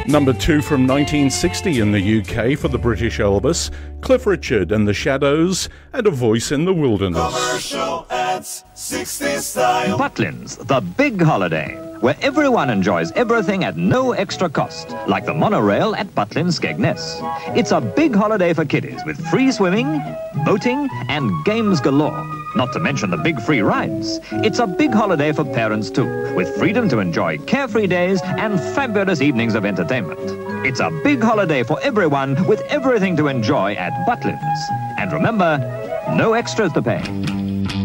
Number 2 from 1960 in the UK for the British Elvis, Cliff Richard and the Shadows, and A Voice in the Wilderness. Commercial ads, 60s style. Butlins, the big holiday, where everyone enjoys everything at no extra cost, like the monorail at Butlins Skegness. It's a big holiday for kiddies with free swimming, boating, and games galore. Not to mention the big free rides. It's a big holiday for parents too, with freedom to enjoy carefree days and fabulous evenings of entertainment. It's a big holiday for everyone with everything to enjoy at Butlins. And remember, no extras to pay.